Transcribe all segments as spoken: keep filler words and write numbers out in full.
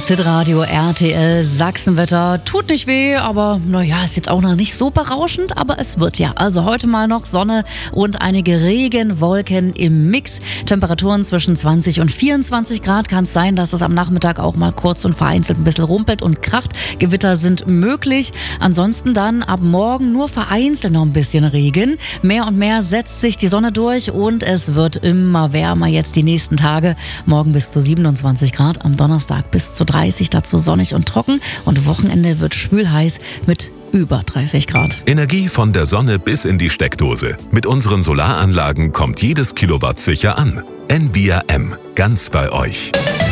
Das Hitradio R T L Sachsenwetter tut nicht weh, aber naja, ist jetzt auch noch nicht so berauschend, aber es wird ja. Also heute mal noch Sonne und einige Regenwolken im Mix. Temperaturen zwischen zwanzig und vierundzwanzig Grad. Kann es sein, dass es am Nachmittag auch mal kurz und vereinzelt ein bisschen rumpelt und kracht. Gewitter sind möglich. Ansonsten dann ab morgen nur vereinzelt noch ein bisschen Regen. Mehr und mehr setzt sich die Sonne durch und es wird immer wärmer jetzt die nächsten Tage. Morgen bis zu siebenundzwanzig Grad, am Donnerstag bis zu dreißig, dazu sonnig und trocken und Wochenende wird schwülheiß mit über dreißig Grad. Energie von der Sonne bis in die Steckdose. Mit unseren Solaranlagen kommt jedes Kilowatt sicher an. Envia M, ganz bei euch.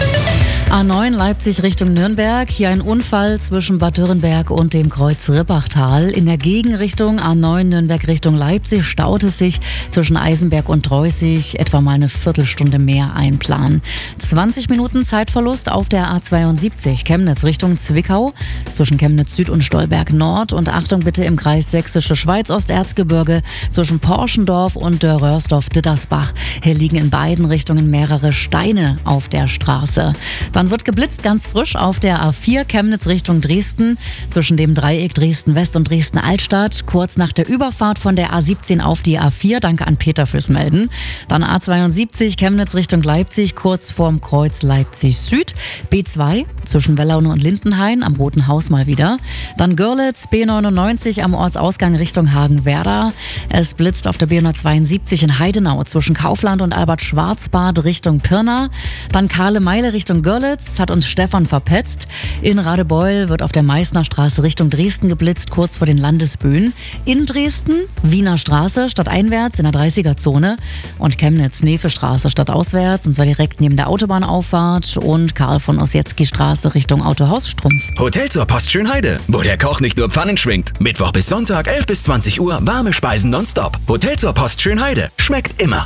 A neun Leipzig Richtung Nürnberg. Hier ein Unfall zwischen Bad Dürrenberg und dem Kreuz Rippachtal. In der Gegenrichtung A neun Nürnberg Richtung Leipzig staut es sich zwischen Eisenberg und Dreußig. Etwa mal eine Viertelstunde mehr einplanen. zwanzig Minuten Zeitverlust auf der A zweiundsiebzig Chemnitz Richtung Zwickau. Zwischen Chemnitz Süd und Stolberg Nord. Und Achtung bitte im Kreis Sächsische Schweiz Osterzgebirge zwischen Porschendorf und Röhrsdorf-Dittersbach. Hier liegen in beiden Richtungen mehrere Steine auf der Straße. Dann wird geblitzt ganz frisch auf der A vier Chemnitz Richtung Dresden zwischen dem Dreieck Dresden-West und Dresden-Altstadt. Kurz nach der Überfahrt von der A siebzehn auf die A vier. Danke an Peter fürs Melden. Dann A zweiundsiebzig Chemnitz Richtung Leipzig kurz vorm Kreuz Leipzig Süd. B zwei zwischen Wellaune und Lindenhain am Roten Haus mal wieder. Dann Görlitz B neunundneunzig am Ortsausgang Richtung Hagen-Werder. Es blitzt auf der B hundertzweiundsiebzig in Heidenau zwischen Kaufland und Albert-Schwarzbad Richtung Pirna. Dann Kahle-Meile Richtung Görlitz. Hat uns Stefan verpetzt. In Radebeul wird auf der Meißner Straße Richtung Dresden geblitzt, kurz vor den Landesbühnen. In Dresden, Wiener Straße, stadteinwärts in der dreißiger-Zone. Und Chemnitz, Nefe-Straße, stadtauswärts, und zwar direkt neben der Autobahnauffahrt. Und Karl von Ossietzky-Straße Richtung Autohaus Strumpf. Hotel zur Post Schönheide, wo der Koch nicht nur Pfannen schwingt. Mittwoch bis Sonntag, elf bis zwanzig Uhr, warme Speisen nonstop. Hotel zur Post Schönheide, schmeckt immer.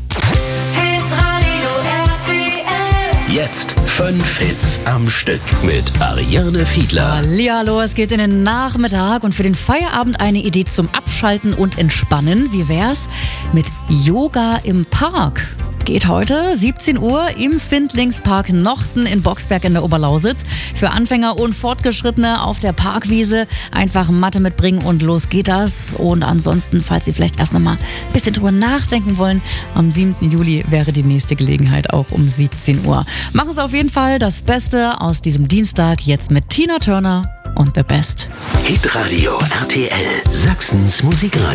Jetzt fünf Hits am Stück mit Ariane Fiedler. Hallihallo, es geht in den Nachmittag und für den Feierabend eine Idee zum Abschalten und Entspannen. Wie wär's mit Yoga im Park? Geht heute siebzehn Uhr im Findlingspark Nochten in Boxberg in der Oberlausitz. Für Anfänger und Fortgeschrittene auf der Parkwiese einfach Matte mitbringen und los geht das. Und ansonsten, falls Sie vielleicht erst noch mal ein bisschen drüber nachdenken wollen, am siebten Juli wäre die nächste Gelegenheit auch um siebzehn Uhr. Machen Sie auf jeden Fall das Beste aus diesem Dienstag jetzt mit Tina Turner und The Best. Hitradio R T L, Sachsens Musikradio.